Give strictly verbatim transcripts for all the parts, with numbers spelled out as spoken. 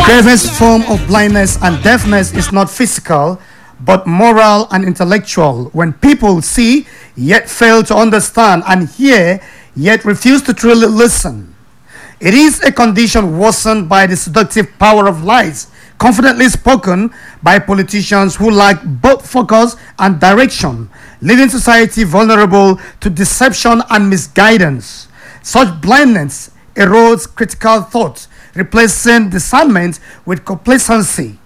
gravest form of blindness and deafness is not physical, but moral and intellectual. When people see, yet fail to understand, and hear, yet refuse to truly listen. It is a condition worsened by the seductive power of lies, confidently spoken by politicians who lack both focus and direction, leaving society vulnerable to deception and misguidance. Such blindness erodes critical thought, replacing discernment with complacency.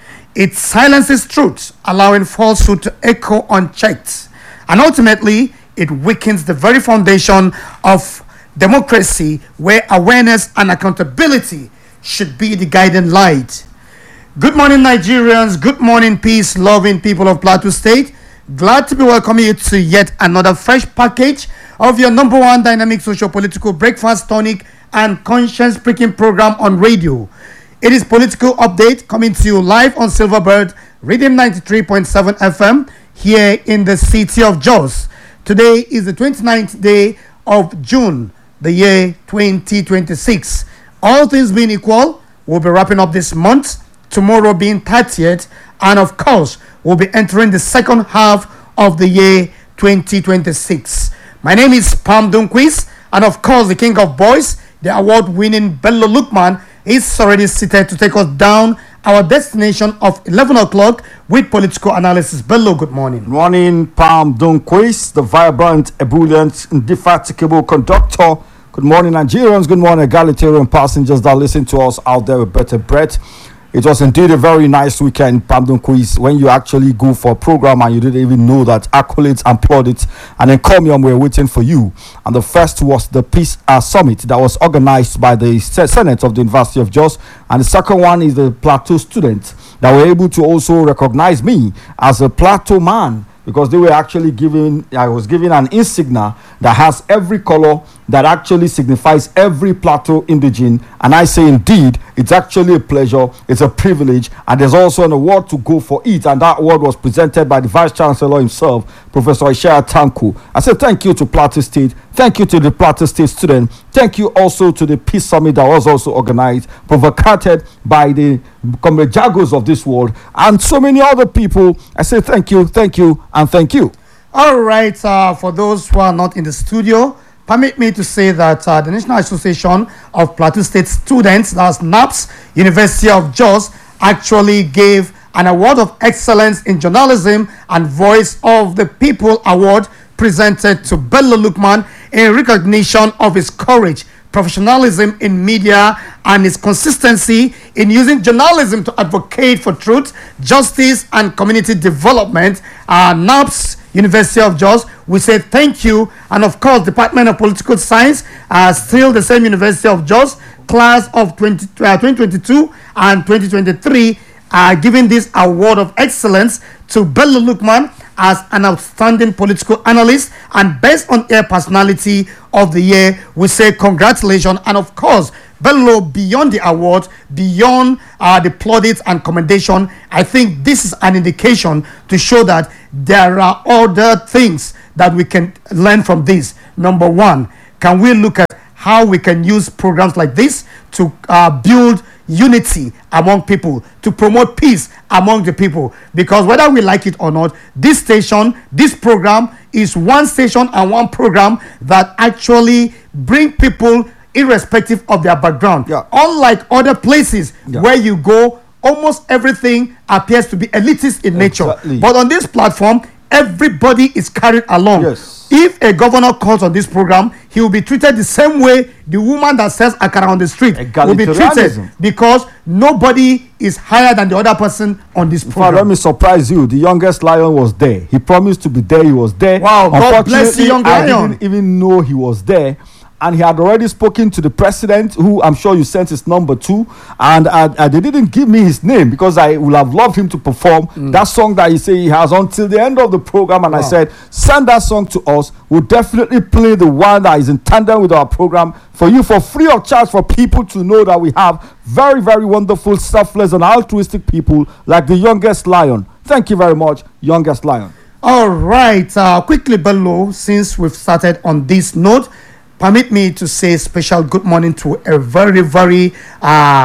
It silences truth, allowing falsehood to echo unchecked. And ultimately, it weakens the very foundation of democracy, where awareness and accountability should be the guiding light. Good morning, Nigerians. Good morning, peace-loving people of Plateau State. Glad to be welcoming you to yet another fresh package of your number one dynamic socio-political breakfast tonic and conscience-pricking program on radio. It is Political Update, coming to you live on Silverbird, Rhythm ninety-three point seven F M, here in the city of Jos. Today is the twenty-ninth day of June, the year twenty twenty-six. All things being equal, we'll be wrapping up this month, tomorrow being thirtieth, and of course, we'll be entering the second half of the year twenty twenty-six. My name is Pam Dunquist, and of course, the king of boys, the award-winning Bello Lukman, is already seated to take us down our destination of eleven o'clock with political analysis. Bello, good morning. Good morning, Pam Dunquist, the vibrant, ebullient, indefatigable conductor. Good morning, Nigerians. Good morning, egalitarian passengers that listen to us out there with better breath. It was indeed a very nice weekend, Pam Dunquist, when you actually go for a program and you didn't even know that accolades and plaudits and encomium were waiting for you. And the first was the Peace uh, Summit that was organized by the Senate of the University of Jos. And the second one is the Plateau students that were able to also recognize me as a Plateau man, because they were actually giving, I was giving an insignia that has every color that actually signifies every Plateau indigene. And I say, indeed, it's actually a pleasure, it's a privilege, and there's also an award to go for it. And that award was presented by the Vice Chancellor himself, Professor Ishaya Tanku. I say thank you to Plateau State, thank you to the Plateau State student, thank you also to the Peace Summit that was also organized, provocated by the Comrade Jagos of this world, and so many other people. I say thank you, thank you, and thank you. All right, uh, for those who are not in the studio, permit me to say that uh, the National Association of Plateau State Students, that's NAPS, University of Jos, actually gave an award of excellence in journalism and Voice of the People award presented to Bello Lukman in recognition of his courage, professionalism in media, and his consistency in using journalism to advocate for truth, justice, and community development. Uh, NAPS, University of Jos, we say thank you. And of course, Department of Political Science, uh, still the same University of Jos, class of twenty, uh, twenty twenty-two and twenty twenty-three, are giving this award of excellence to Bello Lukman as an outstanding political analyst and best on-air personality of the year. We say congratulations. And of course, Bello, beyond the award, beyond uh, the plaudits and commendation, I think this is an indication to show that there are other things that we can learn from this. Number one, can we look at how we can use programs like this to uh, build unity among people, to promote peace among the people? Because whether we like it or not, this station, this program is one station and one program that actually bring people irrespective of their background. Yeah. Unlike other places, yeah, where you go, almost everything appears to be elitist in exactly. nature. But on this platform, everybody is carried along. Yes. If a governor calls on this program, he will be treated the same way the woman that sells akara on the street will be treated, because nobody is higher than the other person on this program. Let me surprise you. The youngest lion was there. He promised to be there. He was there. Wow, God bless the young I lion. didn't even know he was there. And he had already spoken to the president, who I'm sure you sent his number to, and uh, uh, they didn't give me his name, because I would have loved him to perform mm. that song that he said he has until the end of the program. And wow. I said, send that song to us. We'll definitely play the one that is in tandem with our program for you, for free of charge, for people to know that we have very, very wonderful, selfless, and altruistic people like the youngest lion. Thank you very much, youngest lion. All right, uh, quickly, Bello, since we've started on this note, permit me to say special good morning to a very, very uh,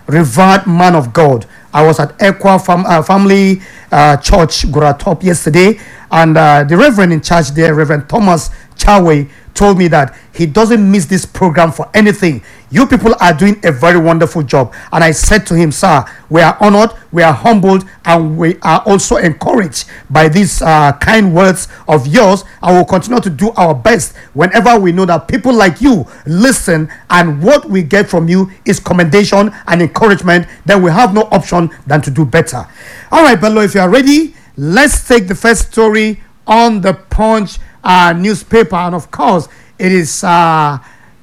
revered man of God. I was at Equa fam- uh, Family uh, Church, Guratop, yesterday, and uh, the Reverend in charge there, Reverend Thomas Chawe, told me that he doesn't miss this program for anything. You people are doing a very wonderful job. And I said to him, sir, we are honored, we are humbled, and we are also encouraged by these uh, kind words of yours. I will continue to do our best whenever we know that people like you listen, and what we get from you is commendation and encouragement. Then we have no option than to do better. All right, Bello, if you are ready, let's take the first story on the Punch uh, newspaper. And of course, it is, uh,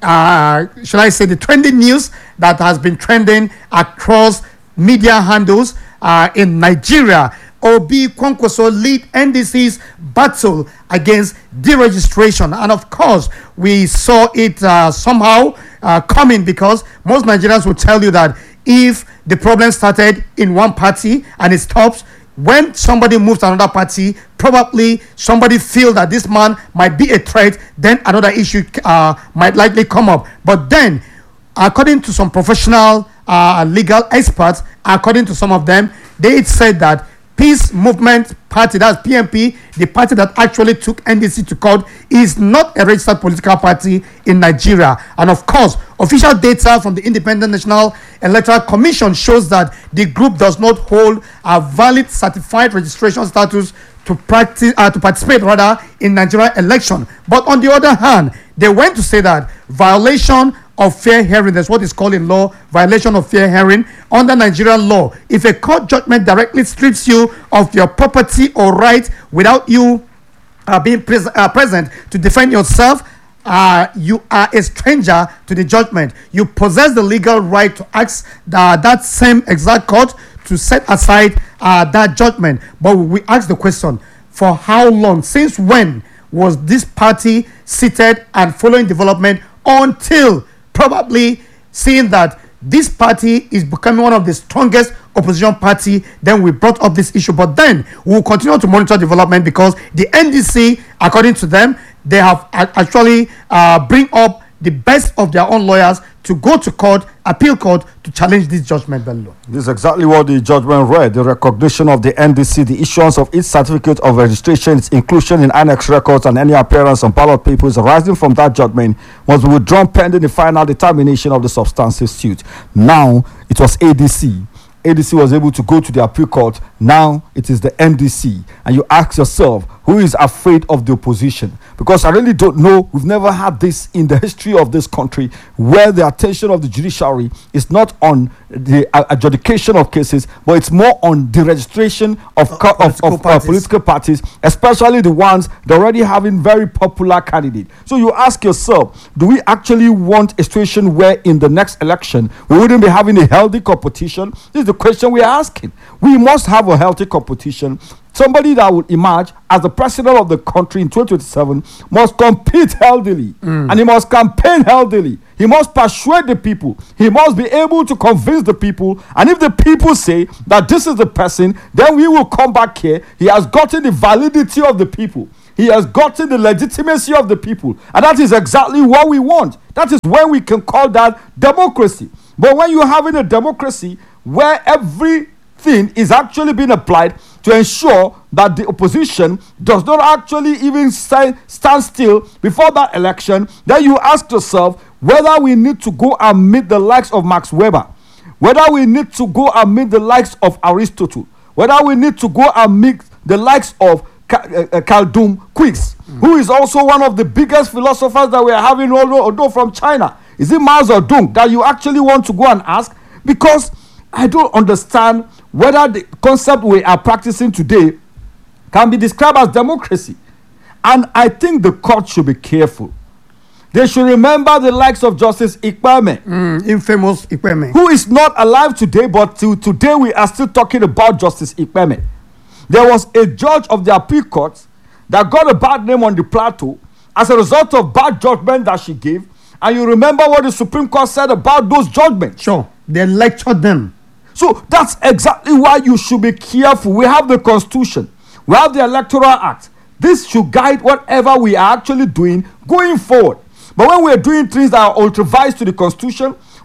uh, shall I say, the trending news that has been trending across media handles uh, in Nigeria. Obi Kwankwaso lead N D C's battle against deregistration. And of course, we saw it uh, somehow uh, coming, because most Nigerians will tell you that if the problem started in one party and it stops, when somebody moves to another party, probably somebody feel that this man might be a threat, then another issue uh, might likely come up. But then, according to some professional uh, legal experts, according to some of them, they said that Peace Movement Party, that's P M P, the party that actually took N D C to court, is not a registered political party in Nigeria. And of course, official data from the Independent National Electoral Commission shows that the group does not hold a valid certified registration status to practice uh, to participate rather in Nigerian election. But on the other hand, they went to say that violation of fair hearing, that's what is called in law, violation of fair hearing under Nigerian law. If a court judgment directly strips you of your property or right without you uh, being pres- uh, present to defend yourself, uh, you are a stranger to the judgment. You possess the legal right to ask the, that same exact court to set aside uh, that judgment. But we ask the question, for how long, since when was this party seated and following development until probably seeing that this party is becoming one of the strongest opposition party? Then we brought up this issue, but then we'll continue to monitor development, because the N D C, according to them, they have actually uh, bring up the best of their own lawyers to go to court, appeal court, to challenge this judgment. Bello. This is exactly what the judgment read. The recognition of the N D C, the issuance of its certificate of registration, its inclusion in annex records, and any appearance on ballot papers arising from that judgment was withdrawn pending the final determination of the substantive suit. Now, it was A D C. A D C was able to go to the appeal court. Now it is the N D C. And you ask yourself, who is afraid of the opposition? Because I really don't know. We've never had this in the history of this country, where the attention of the judiciary is not on the uh, adjudication of cases, but it's more on the registration of, co- of, political, of parties. Uh, political parties, especially the ones that already having very popular candidates. So you ask yourself, do we actually want a situation where in the next election we wouldn't be having a healthy competition? This is the question we are asking. We must have a healthy competition. Somebody that will emerge as the president of the country in twenty twenty-seven must compete healthily, mm. and he must campaign healthily. He must persuade the people. He must be able to convince the people. And if the people say that this is the person, then we will come back here. He has gotten the validity of the people. He has gotten the legitimacy of the people. And that is exactly what we want. That is when we can call that democracy. But when you're having a democracy where everything is actually being applied to ensure that the opposition does not actually even stand, stand still before that election, then you ask yourself whether we need to go and meet the likes of Max Weber, whether we need to go and meet the likes of Aristotle, whether we need to go and meet the likes of Khaldun Quicks, mm. who is also one of the biggest philosophers that we are having, although from China. Is it Mao Zedong that you actually want to go and ask? Because I don't understand whether the concept we are practicing today can be described as democracy. And I think the court should be careful. They should remember the likes of Justice Ikpeme, mm, infamous Ikpeme, who is not alive today, but till today we are still talking about Justice Ikpeme. There was a judge of the appeal court that got a bad name on the plateau as a result of bad judgment that she gave. And you remember what the Supreme Court said about those judgments. Sure, they lectured them. So that's exactly why you should be careful. We have the Constitution. We have the Electoral Act. This should guide whatever we are actually doing going forward. But when we are doing things that are ultra-vires to the Constitution,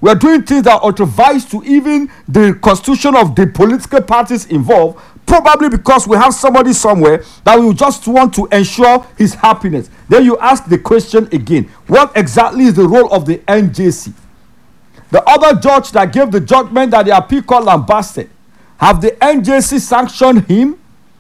We are doing things that ultravice to even the constitution of the political parties involved, probably because we have somebody somewhere that we just want to ensure his happiness. Then you ask the question again, what exactly is the role of the N J C? The other judge that gave the judgment that the appeal court lambasted, have the N J C sanctioned him?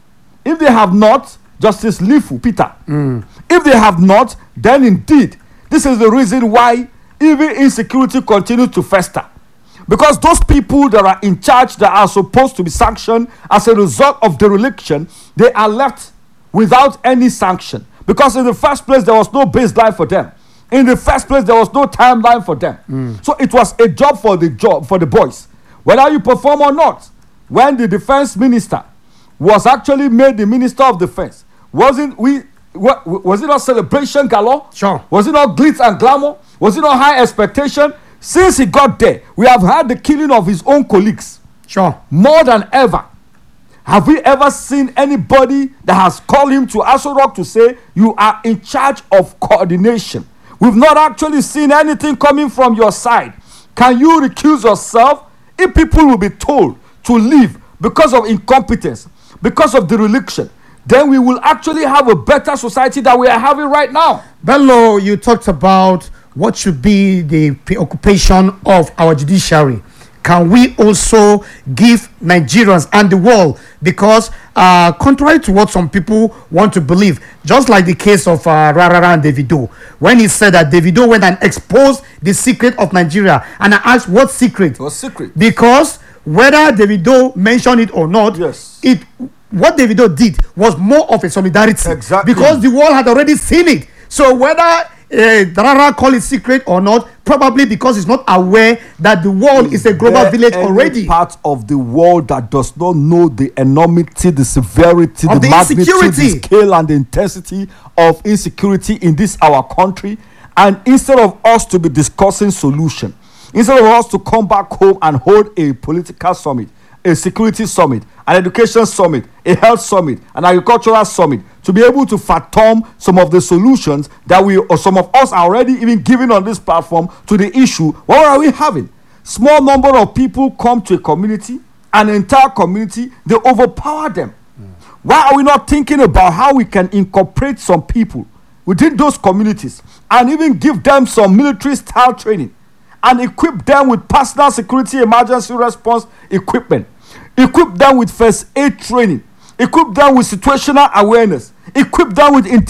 If they have not, Justice Lifu Peter, mm. if they have not, then indeed, this is the reason why even insecurity continues to fester. Because those people that are in charge, that are supposed to be sanctioned as a result of dereliction, they are left without any sanction. Because in the first place, there was no baseline for them. In the first place, there was no timeline for them. Mm. So it was a job for the job for the boys, whether you perform or not. When the defense minister was actually made the minister of defense, wasn't we? What, was it not celebration galore? Sure. Was it not glitz and glamour? Was it not high expectation? Since he got there, we have had the killing of his own colleagues. Sure. More than ever. Have we ever seen anybody that has called him to Aso Rock to say, you are in charge of coordination? We've not actually seen anything coming from your side. Can you recuse yourself? If people will be told to leave because of incompetence, because of dereliction, then we will actually have a better society that we are having right now. Bello, you talked about what should be the preoccupation of our judiciary. Can we also give Nigerians and the world, because uh, contrary to what some people want to believe, just like the case of uh, Rarara and Davido, when he said that Davido went and exposed the secret of Nigeria, and I asked what secret? What secret? Because whether Davido mentioned it or not, yes, it what Davido did was more of a solidarity. Exactly. Because the world had already seen it. So whether uh, Darara call it secret or not, probably because he's not aware that the world is, is a global village already. Part of the world that does not know the enormity, the severity, of the, the magnitude, insecurity, the scale, and the intensity of insecurity in this our country. And instead of us to be discussing solution, instead of us to come back home and hold a political summit, a security summit, an education summit, a health summit, an agricultural summit, to be able to fathom some of the solutions that we, or some of us, are already even giving on this platform to the issue, what are we having? Small number of people come to a community, an entire community, they overpower them. Mm. Why are we not thinking about how we can incorporate some people within those communities and even give them some military style training and equip them with personal security emergency response equipment? Equip them with first aid training. Equip them with situational awareness. Equip them with